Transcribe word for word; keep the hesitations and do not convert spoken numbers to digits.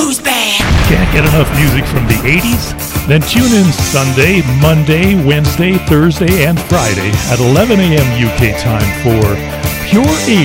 Who's bad? Can't get enough music from the eighties? Then tune in Sunday, Monday, Wednesday, Thursday, and Friday at eleven a.m. U K time for Pure eighties.